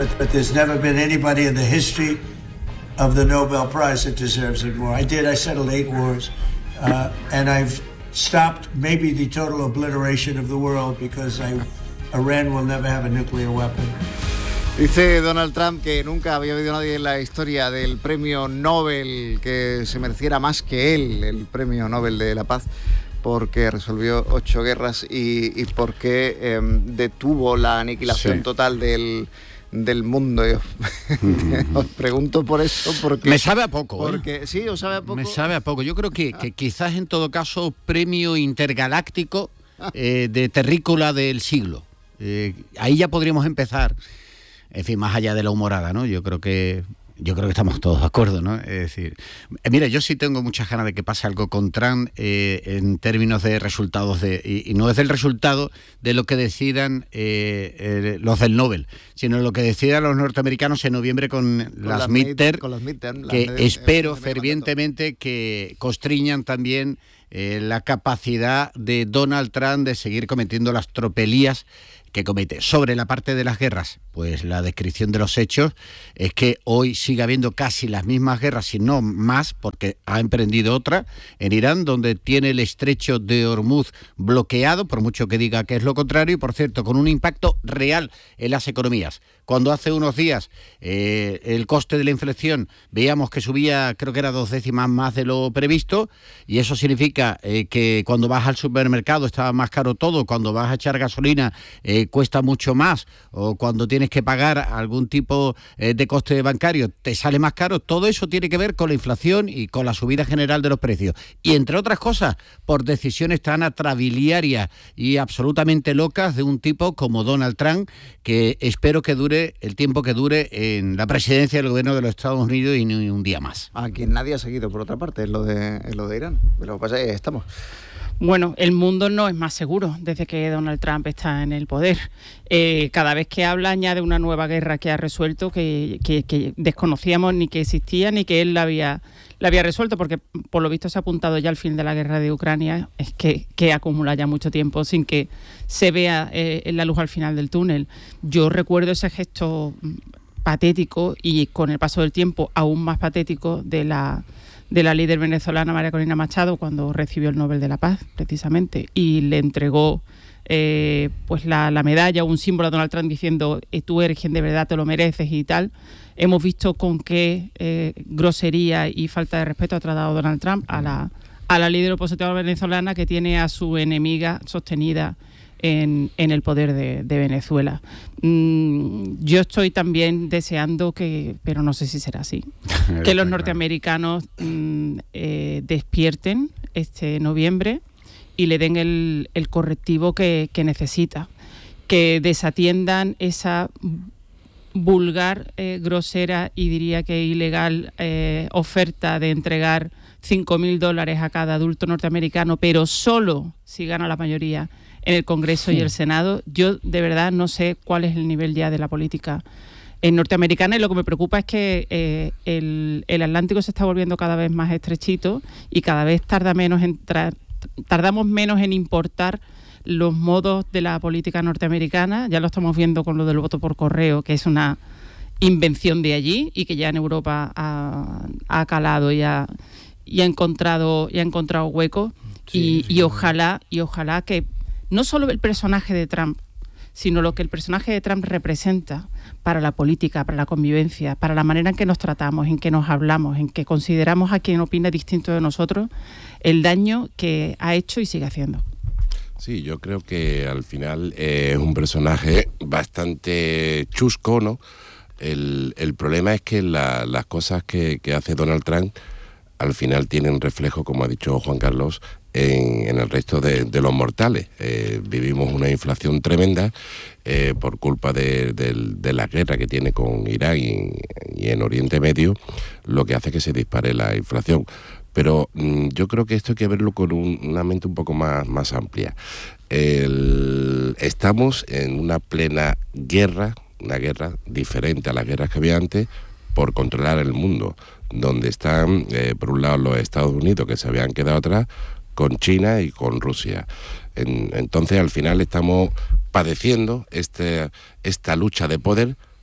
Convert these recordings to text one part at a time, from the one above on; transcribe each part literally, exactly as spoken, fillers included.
But there's never been anybody in the history of the Nobel Prize that deserves it more. I did. I settled eight wars, uh, and I've stopped maybe the total obliteration of the world because I, Iran will never have a nuclear weapon. Dice Donald Trump que nunca había habido nadie en la historia del premio Nobel que se mereciera más que él, el premio Nobel de la Paz, porque resolvió ocho guerras y, y porque eh, detuvo la aniquilación sí. total del, del mundo. Yo os pregunto por eso, porque... Me sabe a poco, porque, ¿eh? Sí, os sabe a poco. Me sabe a poco. Yo creo que, que quizás en todo caso premio intergaláctico eh, de terrícola del siglo. Eh, ahí ya podríamos empezar. En fin, más allá de la humorada, ¿no? Yo creo que yo creo que estamos todos de acuerdo, ¿no? Es decir, eh, mira, yo sí tengo muchas ganas de que pase algo con Trump eh, en términos de resultados de y, y no es el resultado de lo que decidan eh, eh, los del Nobel, sino lo que decidan los norteamericanos en noviembre con, con las, las midterm, con las midterm, que las espero fervientemente que constriñan también eh, la capacidad de Donald Trump de seguir cometiendo las tropelías que comete. Sobre la parte de las guerras, pues la descripción de los hechos es que hoy sigue habiendo casi las mismas guerras, si no más, porque ha emprendido otra en Irán, donde tiene el estrecho de Hormuz bloqueado, por mucho que diga que es lo contrario, y por cierto, con un impacto real en las economías. Cuando hace unos días eh, el coste de la inflación veíamos que subía, creo que era dos décimas más de lo previsto, y eso significa eh, que cuando vas al supermercado estaba más caro todo, cuando vas a echar gasolina eh, cuesta mucho más, o cuando tienes que pagar algún tipo eh, de coste bancario te sale más caro. Todo eso tiene que ver con la inflación y con la subida general de los precios, y entre otras cosas por decisiones tan atrabiliarias y absolutamente locas de un tipo como Donald Trump, que espero que dure el tiempo que dure en la presidencia del gobierno de los Estados Unidos y ni un día más. A quien nadie ha seguido, por otra parte, es lo de, es lo de Irán. Pero lo que pasa es que estamos... Bueno, el mundo no es más seguro desde que Donald Trump está en el poder. Eh, cada vez que habla añade una nueva guerra que ha resuelto, que, que, que desconocíamos ni que existía ni que él la había, la había resuelto, porque por lo visto se ha apuntado ya al fin de la guerra de Ucrania, es que, que acumula ya mucho tiempo sin que se vea eh, la luz al final del túnel. Yo recuerdo ese gesto patético y con el paso del tiempo aún más patético de la... de la líder venezolana María Corina Machado cuando recibió el Nobel de la Paz, precisamente, y le entregó eh, pues la, la medalla, un símbolo a Donald Trump diciendo eh, tú eres quien de verdad te lo mereces y tal. Hemos visto con qué eh, grosería y falta de respeto ha tratado Donald Trump a la, a la líder opositora venezolana, que tiene a su enemiga sostenida En, en el poder de, de Venezuela. Mm, yo estoy también deseando que, pero no sé si será así, que los norteamericanos mm, eh, despierten este noviembre y le den el, el correctivo que, que necesita, que desatiendan esa vulgar, eh, grosera y diría que ilegal eh, oferta de entregar cinco mil dólares a cada adulto norteamericano, pero solo si gana la mayoría en el Congreso sí. y el Senado. Yo de verdad no sé cuál es el nivel ya de la política en norteamericana, y lo que me preocupa es que eh, el, el Atlántico se está volviendo cada vez más estrechito y cada vez tarda menos en tra- tardamos menos en importar los modos de la política norteamericana. Ya lo estamos viendo con lo del voto por correo, que es una invención de allí y que ya en Europa ha, ha calado y ha, y ha encontrado y ha encontrado huecos. Sí, y, sí, y ojalá y ojalá que no solo el personaje de Trump, sino lo que el personaje de Trump representa para la política, para la convivencia, para la manera en que nos tratamos, en que nos hablamos, en que consideramos a quien opina distinto de nosotros, el daño que ha hecho y sigue haciendo. Sí, yo creo que al final eh, es un personaje bastante chusco, ¿no? El, el problema es que la, las cosas que, que hace Donald Trump al final tienen reflejo, como ha dicho Juan Carlos, En, en el resto de, de los mortales. Eh, vivimos una inflación tremenda eh, por culpa de, de, de la guerra que tiene con Irán y, y en Oriente Medio, lo que hace que se dispare la inflación. Pero mmm, yo creo que esto hay que verlo con un, una mente un poco más, más amplia. El, estamos en una plena guerra, una guerra diferente a las guerras que había antes, por controlar el mundo, donde están, eh, por un lado, los Estados Unidos, que se habían quedado atrás, con China y con Rusia. En, entonces, al final estamos padeciendo este, esta lucha de poder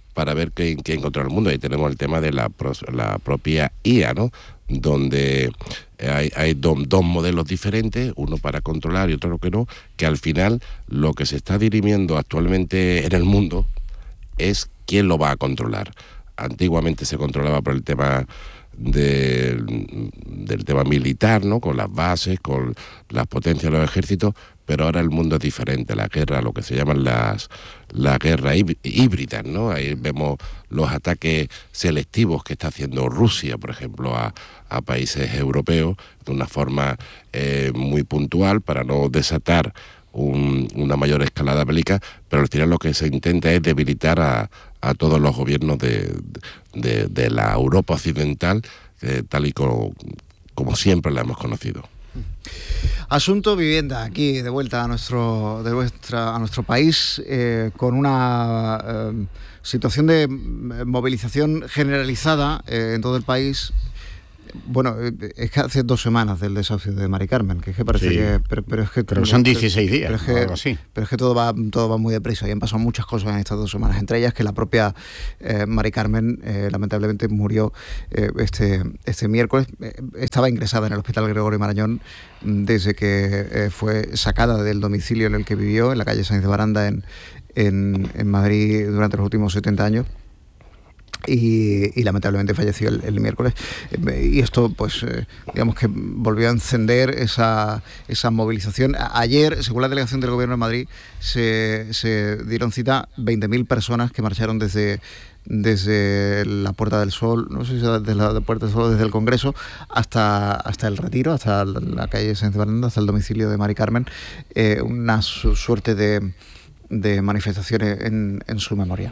para ver quién, quién controla el mundo. Ahí tenemos el tema de la, la propia I A, ¿no? Donde hay, hay do, dos modelos diferentes, uno para controlar y otro que no, que al final lo que se está dirimiendo actualmente en el mundo es quién lo va a controlar. Antiguamente se controlaba por el tema de, del tema militar, ¿no? Con las bases, con las potencias de los ejércitos, pero ahora el mundo es diferente. La guerra, lo que se llaman las, las guerras híbridas, ¿no? Ahí vemos los ataques selectivos que está haciendo Rusia, por ejemplo, a, a países europeos de una forma eh, muy puntual para no desatar Un, una mayor escalada bélica, pero al final lo que se intenta es debilitar a, a todos los gobiernos de, de, de la Europa occidental, eh, tal y como, como siempre la hemos conocido. Asunto vivienda, aquí de vuelta a nuestro, de vuestra, a nuestro país, eh, con una eh, situación de movilización generalizada eh, en todo el país. Bueno, es que hace dos semanas del desahucio de Mari Carmen, que es que parece sí. que... Pero, pero, es que, pero son dieciséis días, pero es que, o algo así. Pero es que todo va, todo va muy deprisa y han pasado muchas cosas en estas dos semanas, entre ellas que la propia eh, Mari Carmen eh, lamentablemente murió eh, este, este miércoles. Eh, estaba ingresada en el Hospital Gregorio Marañón desde que eh, fue sacada del domicilio en el que vivió, en la calle Sáenz de Baranda, en, en, en Madrid, durante los últimos setenta años. Y, y lamentablemente falleció el, el miércoles, y esto pues eh, digamos que volvió a encender esa, esa movilización. Ayer, según la delegación del Gobierno de Madrid, se, se dieron cita veinte mil personas que marcharon desde desde la Puerta del Sol, no sé si desde la Puerta del Sol, desde el Congreso hasta, hasta el Retiro, hasta la calle Sáenz de Baranda, hasta el domicilio de Mari Carmen, eh, una su, suerte de, de manifestaciones en, en su memoria.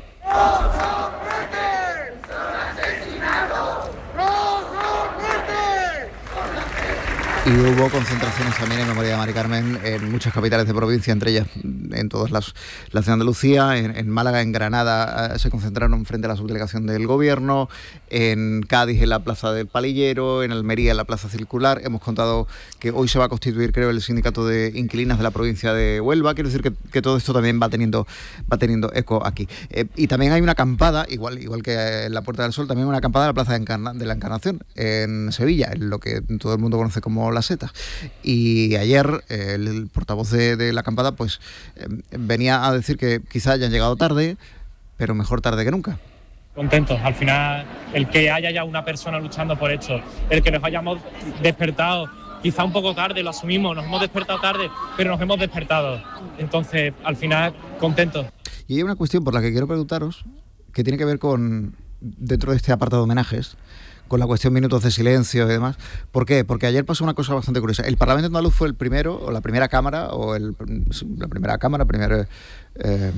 Y hubo concentraciones también en memoria de Mari Carmen en muchas capitales de provincia, entre ellas en todas las, las de Andalucía. En, en Málaga, en Granada, eh, se concentraron frente a la subdelegación del Gobierno, en Cádiz, en la Plaza del Palillero, en Almería, en la Plaza Circular. Hemos contado que hoy se va a constituir, creo, el sindicato de inquilinas de la provincia de Huelva. Quiero decir que, que todo esto también va teniendo, va teniendo eco aquí. Eh, y también hay una acampada, igual, igual que en la Puerta del Sol, también una acampada en la Plaza de, Encarna, de la Encarnación, en Sevilla, en lo que todo el mundo conoce como la Seta. Y ayer eh, el, el portavoz de, de la acampada pues eh, venía a decir que quizá hayan llegado tarde, pero mejor tarde que nunca. Contentos, al final el que haya ya una persona luchando por esto, el que nos hayamos despertado quizá un poco tarde, lo asumimos, nos hemos despertado tarde, pero nos hemos despertado, entonces al final contentos. Y hay una cuestión por la que quiero preguntaros, que tiene que ver con, dentro de este apartado de homenajes, con la cuestión minutos de silencio y demás. ¿Por qué? Porque ayer pasó una cosa bastante curiosa. El Parlamento andaluz fue el primero, o la primera cámara, o el, la primera cámara, primera eh,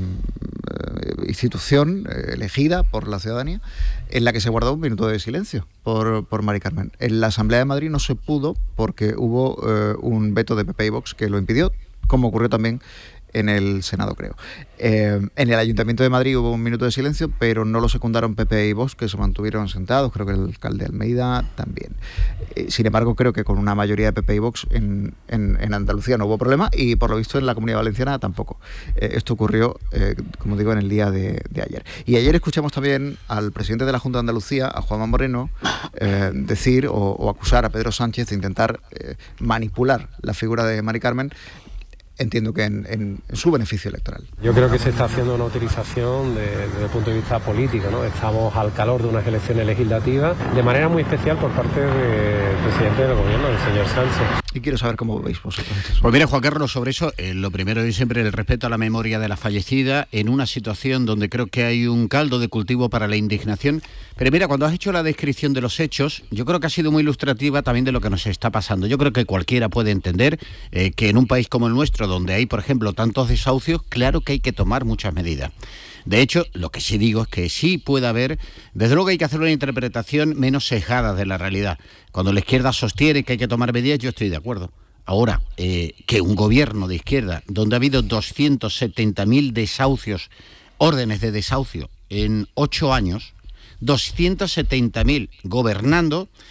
institución eh, elegida por la ciudadanía, en la que se guardó un minuto de silencio por, por Mari Carmen. En la Asamblea de Madrid no se pudo porque hubo eh, un veto de P P y Vox que lo impidió, como ocurrió también en el Senado, creo. Eh, en el Ayuntamiento de Madrid hubo un minuto de silencio, pero no lo secundaron P P y Vox, que se mantuvieron sentados, creo que el alcalde de Almeida también. Eh, sin embargo, creo que con una mayoría de P P y Vox en, en, en Andalucía no hubo problema, y por lo visto en la Comunidad Valenciana tampoco. Eh, esto ocurrió, eh, como digo, en el día de, de ayer. Y ayer escuchamos también al presidente de la Junta de Andalucía, a Juanma Moreno, eh, decir o, o acusar a Pedro Sánchez de intentar eh, manipular la figura de Mari Carmen, entiendo que en, en, en su beneficio electoral. Yo creo que se está haciendo una utilización de, desde el punto de vista político, ¿no? Estamos al calor de unas elecciones legislativas, de manera muy especial por parte del presidente del gobierno, el señor Sánchez. Y quiero saber cómo veis vosotros. Pues mira, Juan Carlos, sobre eso, eh, lo primero es siempre el respeto a la memoria de la fallecida, en una situación donde creo que hay un caldo de cultivo para la indignación. Pero mira, cuando has hecho la descripción de los hechos, yo creo que ha sido muy ilustrativa también de lo que nos está pasando. Yo creo que cualquiera puede entender eh, que en un país como el nuestro, donde hay, por ejemplo, tantos desahucios, claro que hay que tomar muchas medidas. De hecho, lo que sí digo es que sí puede haber, desde luego hay que hacer una interpretación menos sesgada de la realidad. Cuando la izquierda sostiene que hay que tomar medidas, yo estoy de acuerdo. Ahora, eh, que un gobierno de izquierda, donde ha habido doscientos setenta mil desahucios, órdenes de desahucio en ocho años, doscientos setenta mil gobernando,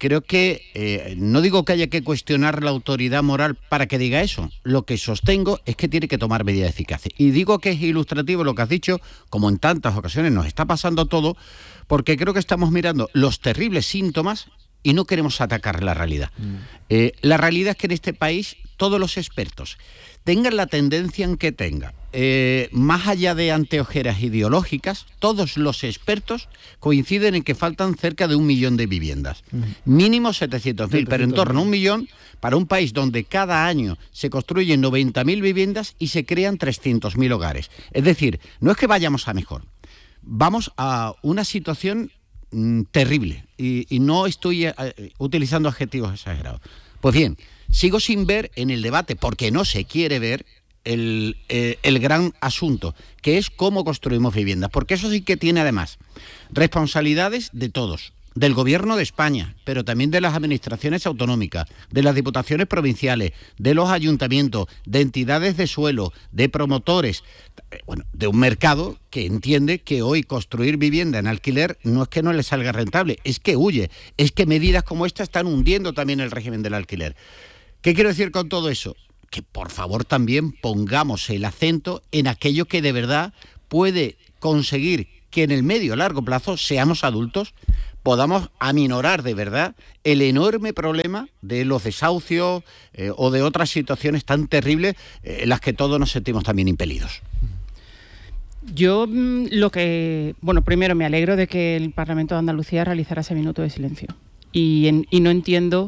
creo que, eh, no digo que haya que cuestionar la autoridad moral para que diga eso, lo que sostengo es que tiene que tomar medidas eficaces. Y digo que es ilustrativo lo que has dicho, como en tantas ocasiones nos está pasando todo, porque creo que estamos mirando los terribles síntomas y no queremos atacar la realidad. Mm. Eh, la realidad es que en este país todos los expertos, tengan la tendencia en que tengan, eh, más allá de anteojeras ideológicas, todos los expertos coinciden en que faltan cerca de un millón de viviendas. Mm. Mínimo setecientos mil, pero en torno a un millón para un país donde cada año se construyen noventa mil viviendas y se crean trescientos mil hogares. Es decir, no es que vayamos a mejor, vamos a una situación mm, terrible y, y no estoy eh, utilizando adjetivos exagerados. Pues bien, sigo sin ver en el debate, porque no se quiere ver, el, eh, el gran asunto, que es cómo construimos viviendas, porque eso sí que tiene además responsabilidades de todos, del Gobierno de España, pero también de las administraciones autonómicas, de las diputaciones provinciales, de los ayuntamientos, de entidades de suelo, de promotores, bueno, de un mercado que entiende que hoy construir vivienda en alquiler no es que no le salga rentable, es que huye, es que medidas como esta están hundiendo también el régimen del alquiler. ¿Qué quiero decir con todo eso? Que por favor también pongamos el acento en aquello que de verdad puede conseguir que en el medio o largo plazo seamos adultos, podamos aminorar de verdad el enorme problema de los desahucios eh, o de otras situaciones tan terribles eh, en las que todos nos sentimos también impelidos. Yo mmm, lo que... Bueno, primero me alegro de que el Parlamento de Andalucía realizara ese minuto de silencio. Y, en, y no entiendo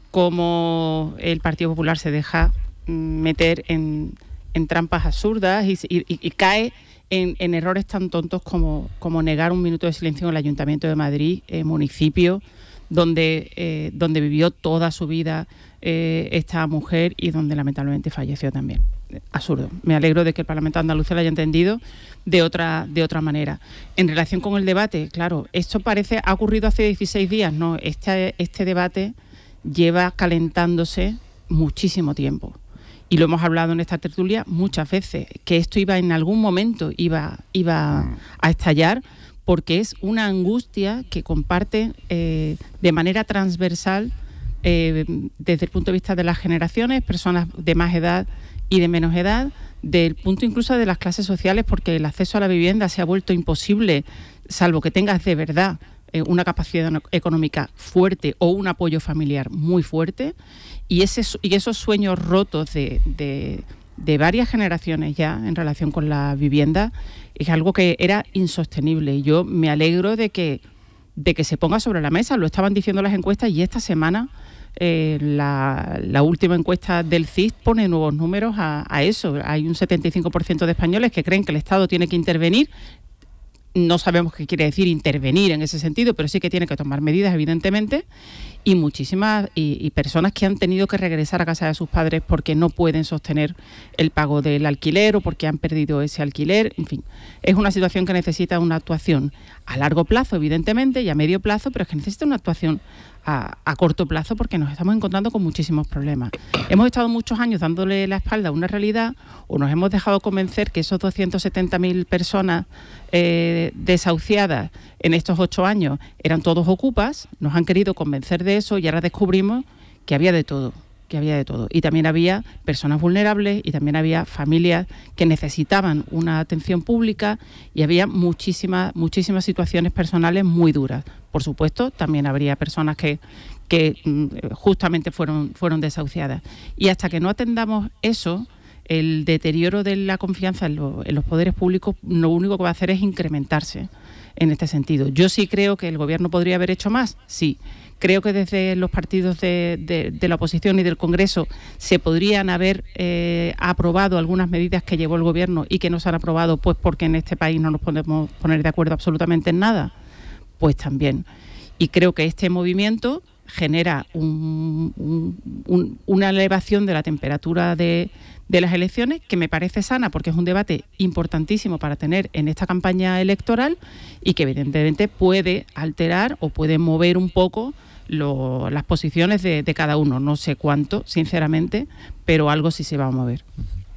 cómo el Partido Popular se deja meter en, en trampas absurdas y, y, y cae en, en errores tan tontos como, como negar un minuto de silencio en el Ayuntamiento de Madrid, eh, municipio donde, eh, donde vivió toda su vida eh, esta mujer y donde lamentablemente falleció también. Absurdo. Me alegro de que el Parlamento de Andalucía lo haya entendido de otra, de otra manera. En relación con el debate, claro, esto parece, ha ocurrido hace dieciséis días, no, este, este debate lleva calentándose muchísimo tiempo. Y lo hemos hablado en esta tertulia muchas veces, que esto iba en algún momento iba, iba a estallar, porque es una angustia que comparte eh, de manera transversal eh, desde el punto de vista de las generaciones, personas de más edad y de menos edad, del punto incluso de las clases sociales, porque el acceso a la vivienda se ha vuelto imposible, salvo que tengas de verdad eh, una capacidad económica fuerte o un apoyo familiar muy fuerte. Y, ese, y esos sueños rotos de, de, de varias generaciones ya en relación con la vivienda es algo que era insostenible. Y yo me alegro de que, de que se ponga sobre la mesa. Lo estaban diciendo las encuestas y esta semana eh, la, la última encuesta del C I S pone nuevos números a, a eso. Hay un setenta y cinco por ciento de españoles que creen que el Estado tiene que intervenir. No sabemos qué quiere decir intervenir en ese sentido, pero sí que tiene que tomar medidas, evidentemente, y muchísimas y, y personas que han tenido que regresar a casa de sus padres porque no pueden sostener el pago del alquiler o porque han perdido ese alquiler. En fin, es una situación que necesita una actuación a largo plazo, evidentemente, y a medio plazo, pero es que necesita una actuación a, a corto plazo porque nos estamos encontrando con muchísimos problemas. Hemos estado muchos años dándole la espalda a una realidad o nos hemos dejado convencer que esos doscientas setenta mil personas eh, desahuciadas en estos ocho años eran todos ocupas, nos han querido convencer de eso y ahora descubrimos que había de todo, que había de todo. Y también había personas vulnerables y también había familias que necesitaban una atención pública y había muchísimas, muchísimas situaciones personales muy duras. Por supuesto, también habría personas que, que justamente fueron, fueron desahuciadas. Y hasta que no atendamos eso, el deterioro de la confianza en, lo, en los poderes públicos lo único que va a hacer es incrementarse en este sentido. Yo sí creo que el Gobierno podría haber hecho más, sí. Creo que desde los partidos de, de, de la oposición y del Congreso se podrían haber eh, aprobado algunas medidas que llevó el Gobierno y que no se han aprobado pues porque en este país no nos podemos poner de acuerdo absolutamente en nada. Pues también. Y creo que este movimiento genera un, un, un, una elevación de la temperatura de, de las elecciones que me parece sana porque es un debate importantísimo para tener en esta campaña electoral y que evidentemente puede alterar o puede mover un poco lo, las posiciones de, de cada uno. No sé cuánto, sinceramente, pero algo sí se va a mover.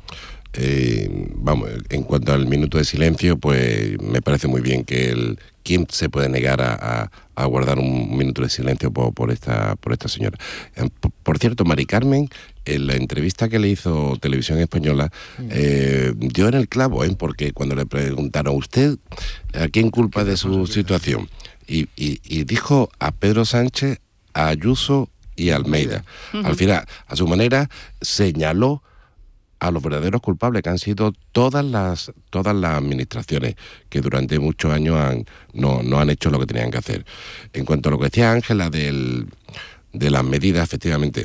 Eh, vamos, en cuanto al minuto de silencio, pues me parece muy bien que el quién se puede negar a, a, a guardar un minuto de silencio por, por, esta, por esta señora. Por, por cierto, Mari Carmen, en la entrevista que le hizo Televisión Española, eh, dio en el clavo, ¿eh? Porque cuando le preguntaron, ¿usted a quién culpa de su situación? Y, y, y dijo a Pedro Sánchez, a Ayuso y a Almeida. Uh-huh. Al final, a su manera, señaló a los verdaderos culpables, que han sido todas las todas las administraciones que durante muchos años han, no, no han hecho lo que tenían que hacer. En cuanto a lo que decía Ángela del, de las medidas, efectivamente,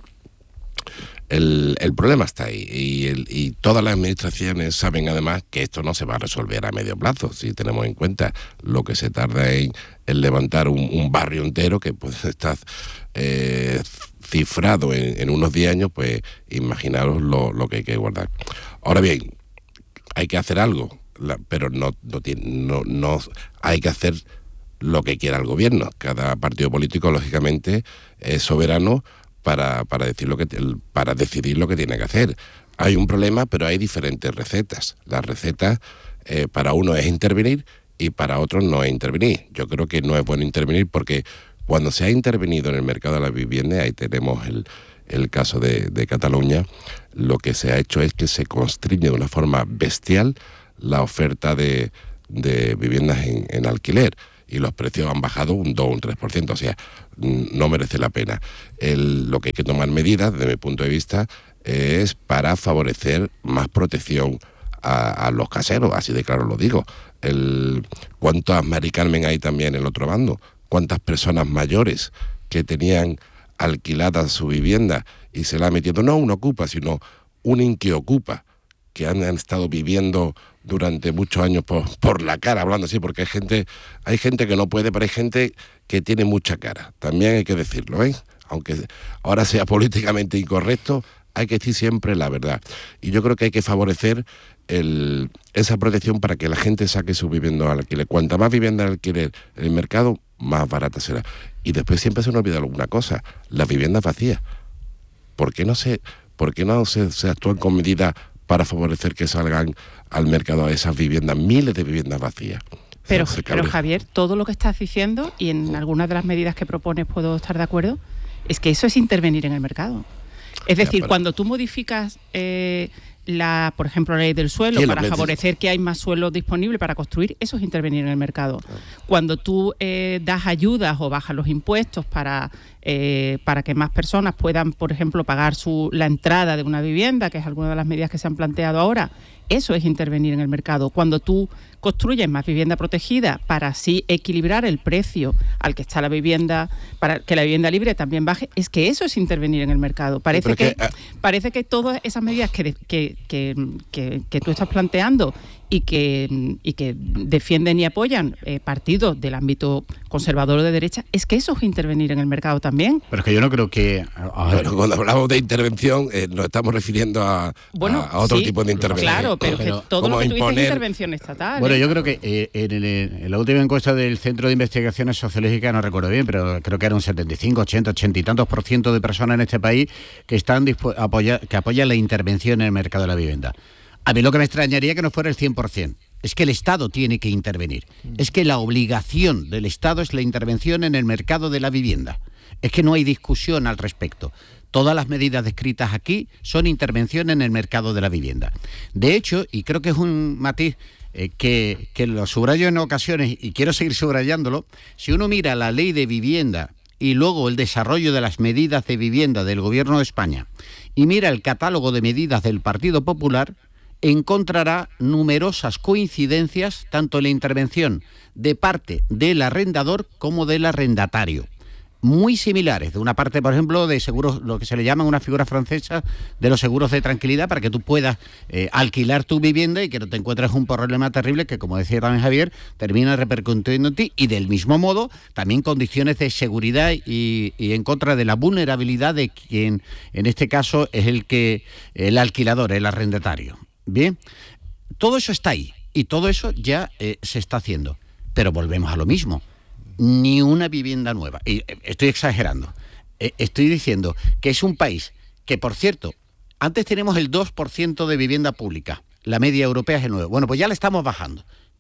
el, el problema está ahí, y, el, y todas las administraciones saben además que esto no se va a resolver a medio plazo, si tenemos en cuenta lo que se tarda en, en levantar un, un barrio entero que pues está eh, cifrado en, en unos diez años, pues imaginaros lo, lo que hay que guardar. Ahora bien, hay que hacer algo, la, pero no, no, tiene, no, no hay que hacer lo que quiera el gobierno. Cada partido político, lógicamente, es soberano para, para, decir lo que, para decidir lo que tiene que hacer. Hay un problema, pero hay diferentes recetas. Las recetas, eh, para uno es intervenir y para otros no es intervenir. Yo creo que no es bueno intervenir porque cuando se ha intervenido en el mercado de la vivienda, ahí tenemos el, el caso de, de Cataluña, lo que se ha hecho es que se constriñe de una forma bestial la oferta de, de viviendas en, en alquiler, y los precios han bajado un dos o un tres por ciento, o sea, no merece la pena. El, lo que hay que tomar medidas, desde mi punto de vista, es para favorecer más protección a, a los caseros, así de claro lo digo. El, ¿Cuántas Mari Carmen hay también en el otro bando? ¿Cuántas personas mayores que tenían alquilada su vivienda y se la ha metido, no un ocupa, sino un inquiocupa, que han, han estado viviendo durante muchos años por, por la cara, hablando así, porque hay gente, hay gente que no puede, pero hay gente que tiene mucha cara, también hay que decirlo, ¿eh? Aunque ahora sea políticamente incorrecto, hay que decir siempre la verdad. Y yo creo que hay que favorecer el, esa protección para que la gente saque su vivienda al alquiler. Cuanta más vivienda al alquiler en el mercado, más barata será. Y después siempre se nos olvida alguna cosa, las viviendas vacías. ¿Por qué no se, por qué no se, se actúan con medidas para favorecer que salgan al mercado esas viviendas, miles de viviendas vacías? Pero, pero Javier, todo lo que estás diciendo, y en algunas de las medidas que propones puedo estar de acuerdo, es que eso es intervenir en el mercado. Es decir, ya, pero... cuando tú modificas eh, la, por ejemplo, la ley del suelo para favorecer que hay más suelo disponible para construir, eso es intervenir en el mercado. Claro. Cuando tú eh, das ayudas o bajas los impuestos para eh, para que más personas puedan, por ejemplo, pagar su la entrada de una vivienda, que es alguna de las medidas que se han planteado ahora, eso es intervenir en el mercado. Cuando tú construyes más vivienda protegida para así equilibrar el precio al que está la vivienda, para que la vivienda libre también baje, es que eso es intervenir en el mercado. Parece sí, que, que uh... parece que todas esas medidas que, que, que, que, que tú estás planteando y que, y que defienden y apoyan eh, partidos del ámbito conservador o de derecha, es que eso es intervenir en el mercado también. Pero es que yo no creo que... Bueno, cuando hablamos de intervención, eh, nos estamos refiriendo a, bueno, a, a otro sí, tipo de intervención. Claro, pero, pero que todo lo que tú dices es intervención estatal. Bueno, ¿eh? yo creo que eh, en, el, en la última encuesta del Centro de Investigaciones Sociológicas, no recuerdo bien, pero creo que era un setenta y cinco, ochenta, ochenta y tantos por ciento de personas en este país que están dispu- apoya, que apoyan la intervención en el mercado de la vivienda. A mí lo que me extrañaría que no fuera el cien por ciento. Es que el Estado tiene que intervenir. Es que la obligación del Estado es la intervención en el mercado de la vivienda. Es que no hay discusión al respecto. Todas las medidas descritas aquí son intervención en el mercado de la vivienda. De hecho, y creo que es un matiz eh, que, que lo subrayo en ocasiones y quiero seguir subrayándolo, si uno mira la ley de vivienda y luego el desarrollo de las medidas de vivienda del Gobierno de España y mira el catálogo de medidas del Partido Popular, encontrará numerosas coincidencias tanto en la intervención de parte del arrendador como del arrendatario, muy similares. De una parte, por ejemplo, de seguros, lo que se le llama una figura francesa de los seguros de tranquilidad, para que tú puedas eh, alquilar tu vivienda y que no te encuentres un problema terrible que, como decía también Javier, termina repercutiendo en ti. Y del mismo modo, también condiciones de seguridad y, y en contra de la vulnerabilidad de quien, en este caso, es el que el alquilador, el arrendatario. Bien, todo eso está ahí y todo eso ya eh, se está haciendo, pero volvemos a lo mismo, ni una vivienda nueva. Y eh, estoy exagerando, eh, estoy diciendo que es un país que, por cierto, antes tenemos el dos por ciento de vivienda pública, la media europea es el nueve por ciento, bueno, pues ya le estamos bajando.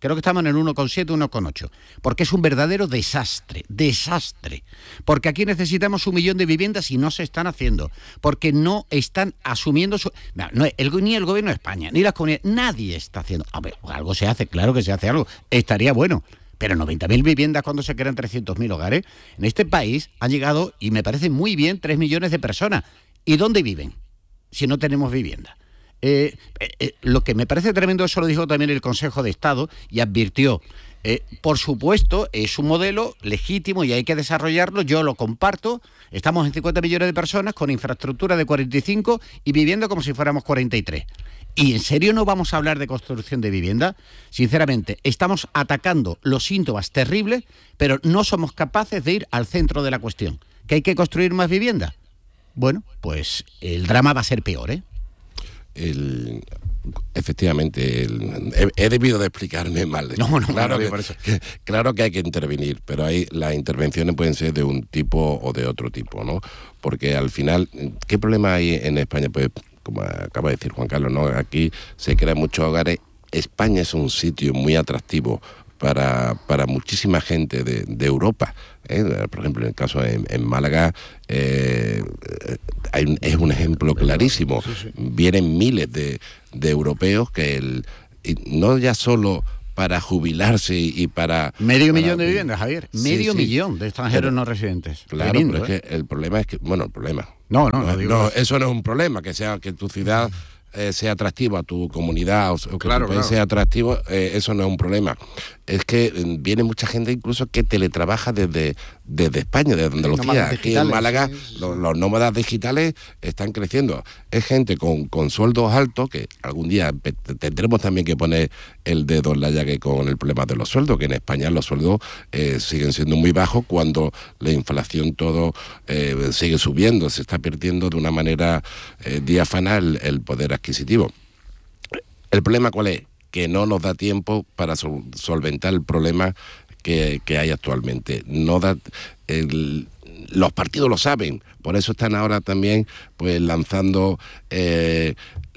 Creo que estamos en el uno coma siete, uno coma ocho. Porque es un verdadero desastre, desastre. Porque aquí necesitamos un millón de viviendas y no se están haciendo. Porque no están asumiendo su... No, no, el, ni el gobierno de España, ni las comunidades, nadie está haciendo... A ver, algo se hace, claro que se hace algo. Estaría bueno. Pero noventa mil viviendas cuando se crean trescientos mil hogares. En este país han llegado, y me parece muy bien, tres millones de personas. ¿Y dónde viven si no tenemos vivienda? Eh, eh, lo que me parece tremendo, eso lo dijo también el Consejo de Estado y advirtió, eh, por supuesto, es un modelo legítimo y hay que desarrollarlo, yo lo comparto, estamos en cincuenta millones de personas con infraestructura de cuarenta y cinco y viviendo como si fuéramos cuarenta y tres. ¿Y en serio no vamos a hablar de construcción de vivienda? Sinceramente, estamos atacando los síntomas terribles, pero no somos capaces de ir al centro de la cuestión. ¿Que hay que construir más vivienda? Bueno, pues el drama va a ser peor, ¿eh? El, efectivamente, el, he, he debido de explicarme mal. No, no, claro, no, que, por eso. Que, claro que hay que intervenir, pero hay, las intervenciones pueden ser de un tipo o de otro tipo, ¿no? Porque al final, ¿qué problema hay en España? Pues, como acaba de decir Juan Carlos, ¿no? Aquí se crean muchos hogares. España es un sitio muy atractivo para, para muchísima gente de, de Europa. ¿eh? Por ejemplo, en el caso en, en Málaga, eh, hay un, es un ejemplo clarísimo. Sí, sí. Vienen miles de, de europeos que el, y no ya solo para jubilarse y para... Medio para, millón de viviendas, Javier. Medio sí, sí. millón de extranjeros pero, no residentes. Claro, Tremendo, pero ¿eh? es que el problema es que... Bueno, el problema... No, no, no, no, digo no eso no es un problema, que sea que tu ciudad... Eh, sea atractivo a tu comunidad o, o que claro, tu país claro. sea atractivo, eh, eso no es un problema. Es que eh, viene mucha gente incluso que teletrabaja desde, desde España, desde Andalucía. Aquí en Málaga sí, sí. Los, los nómadas digitales están creciendo. Es gente con, con sueldos altos, que algún día tendremos también que poner el dedo en la llaga con el problema de los sueldos, que en España los sueldos eh, siguen siendo muy bajos cuando la inflación todo eh, sigue subiendo, se está perdiendo de una manera eh, diáfana el, el poder adquisitivo. ¿El problema cuál es? Que no nos da tiempo para sol- solventar el problema que, que hay actualmente. No da, el, los partidos lo saben, por eso están ahora también pues lanzando, eh,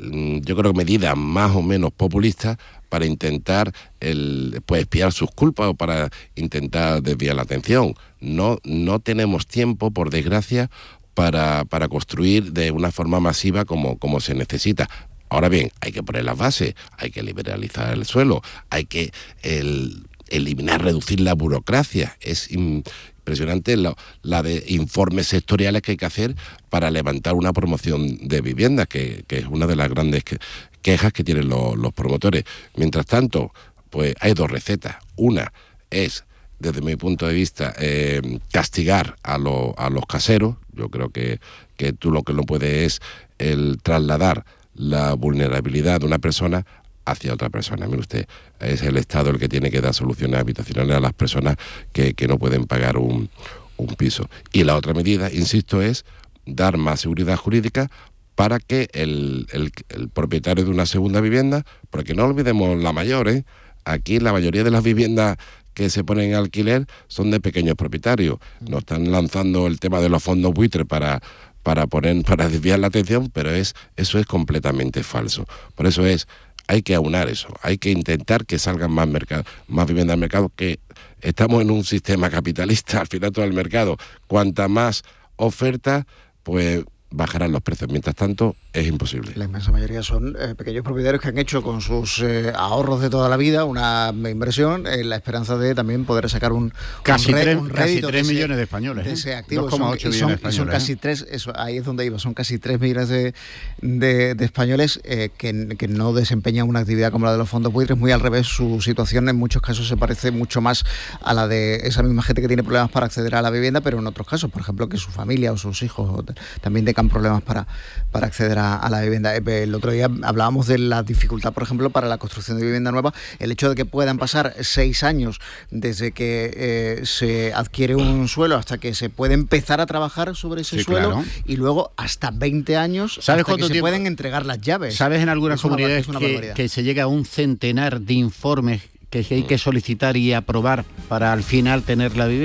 yo creo que medidas más o menos populistas para intentar el, pues expiar sus culpas o para intentar desviar la atención. No, no tenemos tiempo, por desgracia, para, para construir de una forma masiva como, como se necesita. Ahora bien, hay que poner las bases, hay que liberalizar el suelo, hay que el, eliminar, reducir la burocracia. Es impresionante la, la de informes sectoriales que hay que hacer para levantar una promoción de viviendas, que, que es una de las grandes que, quejas que tienen los, los promotores. Mientras tanto, pues hay dos recetas. Una es, desde mi punto de vista, eh, castigar a, lo, a los caseros. Yo creo que, que tú lo que no puedes es el trasladar la vulnerabilidad de una persona hacia otra persona. Mire usted, es el Estado el que tiene que dar soluciones habitacionales a las personas que, que no pueden pagar un, un piso. Y la otra medida, insisto, es dar más seguridad jurídica para que el, el, el propietario de una segunda vivienda, porque no olvidemos la mayor, ¿eh? Aquí la mayoría de las viviendas que se ponen en alquiler son de pequeños propietarios. Nos están lanzando el tema de los fondos buitres para... para poner, para desviar la atención, pero es eso es completamente falso. Por eso es, hay que aunar eso, hay que intentar que salgan más mercado, más viviendas al mercado, que estamos en un sistema capitalista, al final todo el mercado, cuanta más oferta, pues bajarán los precios. Mientras tanto, es imposible. La inmensa mayoría son eh, pequeños propietarios que han hecho con sus eh, ahorros de toda la vida una inversión en la esperanza de también poder sacar un casi un, re, tres, un casi tres ese, millones de españoles. De ese activo. dos coma ocho son, millones son, de españoles. son casi ¿eh? tres, eso, ahí es donde iba, son casi tres millones de, de, de españoles eh, que, que no desempeñan una actividad como la de los fondos buitres. Muy al revés, su situación en muchos casos se parece mucho más a la de esa misma gente que tiene problemas para acceder a la vivienda, pero en otros casos, por ejemplo, que su familia o sus hijos también tengan problemas para para acceder a, a la vivienda. El otro día hablábamos de la dificultad, por ejemplo, para la construcción de vivienda nueva, el hecho de que puedan pasar seis años desde que eh, se adquiere un suelo hasta que se puede empezar a trabajar sobre ese sí, suelo, claro. Y luego hasta veinte años ¿Sabes hasta que se tiempo? pueden entregar las llaves. ¿Sabes en algunas es una, comunidades que, que se llega a un centenar de informes que hay que solicitar y aprobar para al final tener la vivienda?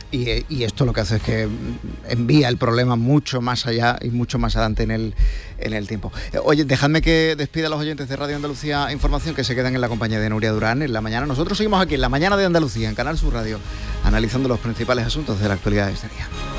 Y, y esto lo que hace es que envía el problema mucho más allá y mucho más adelante en el, en el tiempo. Eh, oye, dejadme que despida a los oyentes de Radio Andalucía Información, que se quedan en la compañía de Nuria Durán en la mañana. Nosotros seguimos aquí en la mañana de Andalucía, en Canal Sur Radio, analizando los principales asuntos de la actualidad de este día.